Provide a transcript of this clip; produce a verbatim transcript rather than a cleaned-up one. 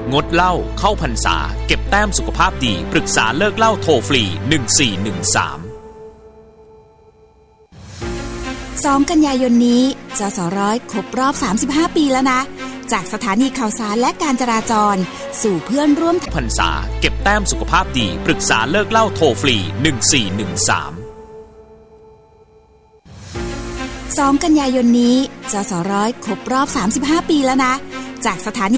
งดเหล้าเข้าพรรษาเก็บแต้มสุขภาพดีปรึกษาเลิกเหล้าโทรฟรีหนึ่งสี่หนึ่งสามสองกันยายนนี้จสร้อยครบรอบสามสิบห้าปีแล้วนะจากสถานีข่าวสารและการจราจรสู่เพื่อนร่วมพรรษาเก็บแต้มสุขภาพดีปรึกษาเลิกเหล้าโทรฟรีหนึ่งสี่หนึ่งสามสองกันยายนนี้จสร้อยครบรอบสามสิบห้าปีแล้วนะจากสถานี